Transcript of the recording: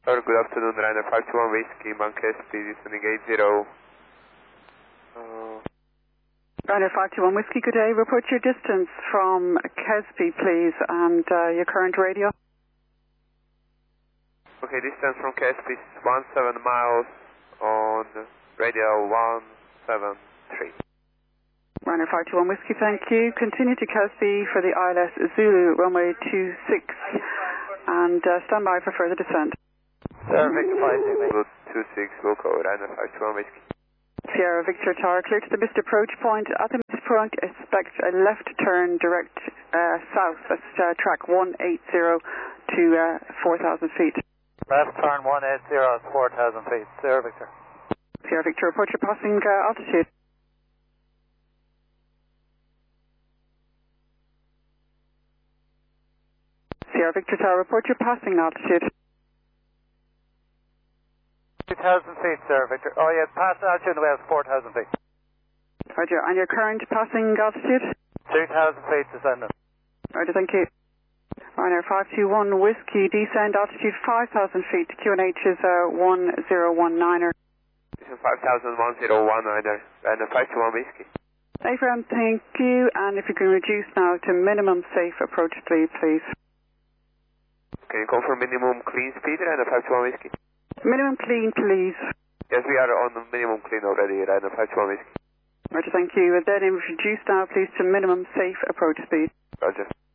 Good afternoon, Ryanair 521 Whiskey, Monkey speed descending 80. Ryanair 521 Whiskey, good day. Report your distance from Kesby, please, and your current radio. Okay, distance from Kesby is 17 miles on radio 173. Ryanair 521 Whiskey, thank you. Continue to Kesby for the ILS Zulu, runway 26, and stand by for further descent. Sierra Victor 26, Wilco, Ryanair 521 Whiskey. Sierra Victor Tower, clear to the missed approach point. At the missed point, expect a left turn direct south. That's track 180 to 4,000 feet. Left turn 180 at 4,000 feet. Sierra Victor. Sierra Victor, report your passing altitude. Sierra Victor Tower, report your passing altitude. 2,000 feet, Sierra Victor. Oh yeah, pass altitude in the west, 4,000 feet. Roger, and your current passing altitude? 2,000 feet descending. Roger, thank you. Ryanair 521 Whiskey, descend altitude 5,000 feet. QNH is 1019er. This is 5,101, Ryanair 521 Whiskey. AFM, thank you. And if you can reduce now to minimum safe approach speed, please. Can you confirm minimum clean speed, Ryanair 521 Whiskey? Minimum clean, please. Yes, we are on the minimum clean already, Ryanair 521 Whiskey. Roger, thank you. And then reduce now, please, to minimum safe approach speed. Roger.